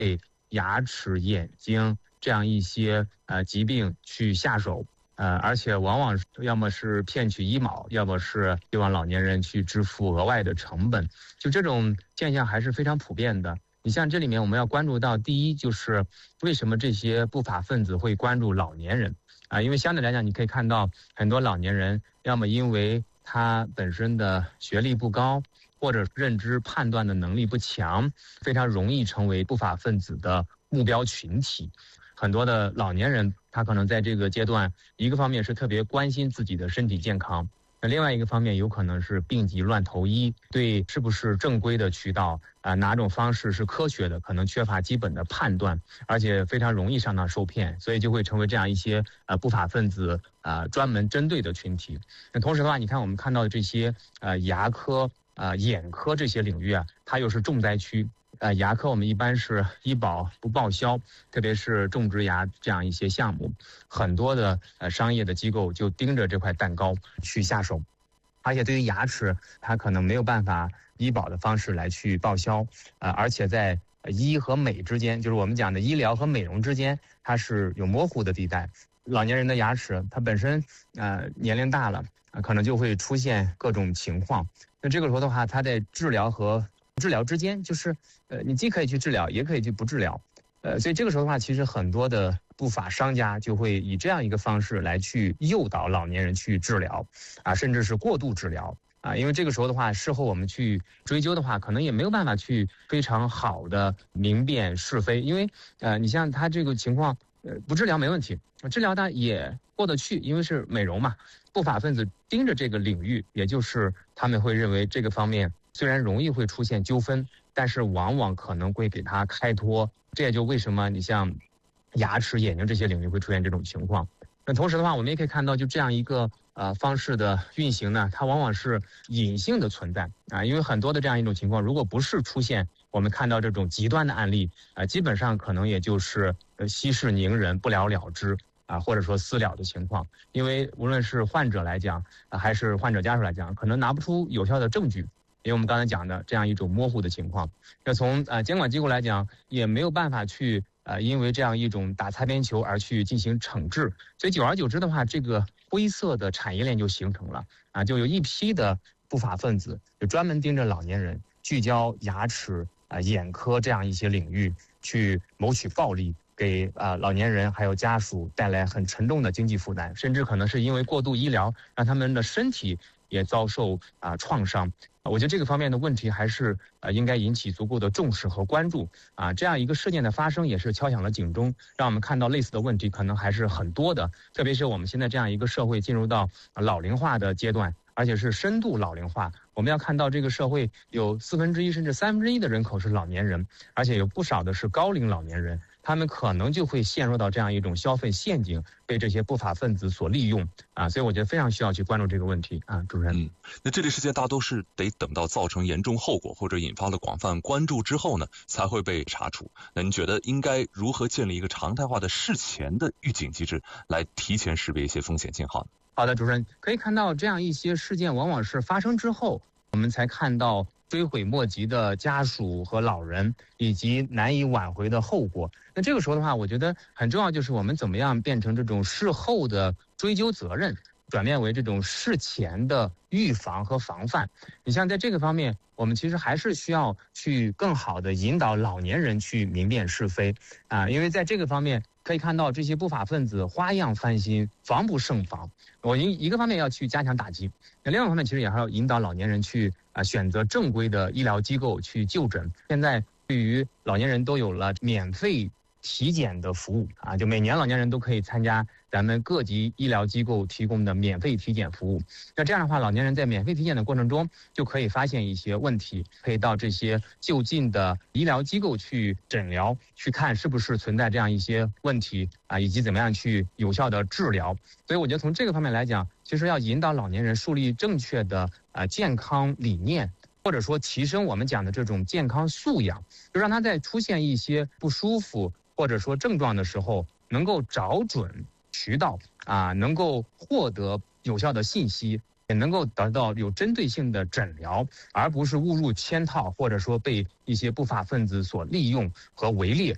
对牙齿、眼睛这样一些疾病去下手。而且往往要么是骗取医保，要么是希望老年人去支付额外的成本，就这种现象还是非常普遍的。你像这里面我们要关注到，第一就是为什么这些不法分子会关注老年人因为相对来讲，你可以看到很多老年人，要么因为他本身的学历不高，或者认知判断的能力不强，非常容易成为不法分子的目标群体。很多的老年人，他可能在这个阶段，一个方面是特别关心自己的身体健康，那另外一个方面有可能是病急乱投医，对是不是正规的渠道哪种方式是科学的，可能缺乏基本的判断，而且非常容易上当受骗，所以就会成为这样一些不法分子专门针对的群体。那同时的话，你看我们看到的这些牙科、眼科这些领域它又是重灾区。牙科我们一般是医保不报销，特别是种植牙这样一些项目，很多的商业的机构就盯着这块蛋糕去下手，而且对于牙齿，它可能没有办法医保的方式来去报销，而且在医和美之间，就是我们讲的医疗和美容之间，它是有模糊的地带。老年人的牙齿，它本身年龄大了，可能就会出现各种情况。那这个时候的话，它在治疗和治疗之间，就是你既可以去治疗，也可以去不治疗，所以这个时候的话，其实很多的不法商家就会以这样一个方式来去诱导老年人去治疗，甚至是过度治疗因为这个时候的话，事后我们去追究的话，可能也没有办法去非常好的明辨是非，因为你像他这个情况，不治疗没问题，治疗它也过得去，因为是美容嘛。不法分子盯着这个领域，也就是他们会认为这个方面虽然容易会出现纠纷，但是往往可能会给他开脱，这也就为什么你像牙齿、眼睛这些领域会出现这种情况。那同时的话，我们也可以看到，就这样一个方式的运行呢，它往往是隐性的存在因为很多的这样一种情况，如果不是出现我们看到这种极端的案例基本上可能也就是息事宁人、不了了之或者说私了的情况。因为无论是患者来讲还是患者家属来讲，可能拿不出有效的证据。因为我们刚才讲的这样一种模糊的情况，那从监管机构来讲，也没有办法去因为这样一种打擦边球而去进行惩治，所以久而久之的话，这个灰色的产业链就形成了就有一批的不法分子就专门盯着老年人，聚焦牙齿眼科这样一些领域去谋取暴利，给老年人还有家属带来很沉重的经济负担，甚至可能是因为过度医疗让他们的身体也遭受创伤。我觉得这个方面的问题还是应该引起足够的重视和关注这样一个事件的发生也是敲响了警钟，让我们看到类似的问题可能还是很多的，特别是我们现在这样一个社会进入到老龄化的阶段，而且是深度老龄化。我们要看到这个社会有1/4甚至1/3的人口是老年人，而且有不少的是高龄老年人，他们可能就会陷入到这样一种消费陷阱，被这些不法分子所利用所以我觉得非常需要去关注这个问题主持人。 那这类事件大都是得等到造成严重后果或者引发了广泛关注之后呢，才会被查处。那您觉得应该如何建立一个常态化的事前的预警机制，来提前识别一些风险信号呢？ 好的，主持人，可以看到这样一些事件往往是发生之后，我们才看到追悔莫及的家属和老人，以及难以挽回的后果。那这个时候的话，我觉得很重要，就是我们怎么样变成这种事后的追究责任，转变为这种事前的预防和防范。你像在这个方面，我们其实还是需要去更好的引导老年人去明辨是非因为在这个方面可以看到这些不法分子花样翻新，防不胜防。我一个方面要去加强打击，那另外一方面其实也还要引导老年人去选择正规的医疗机构去就诊。现在对于老年人都有了免费体检的服务就每年老年人都可以参加咱们各级医疗机构提供的免费体检服务。那这样的话，老年人在免费体检的过程中就可以发现一些问题，可以到这些就近的医疗机构去诊疗，去看是不是存在这样一些问题以及怎么样去有效的治疗。所以我觉得从这个方面来讲，其实要引导老年人树立正确的健康理念，或者说提升我们讲的这种健康素养，就让他在出现一些不舒服或者说症状的时候，能够找准渠道能够获得有效的信息，也能够得到有针对性的诊疗，而不是误入圈套，或者说被一些不法分子所利用和围猎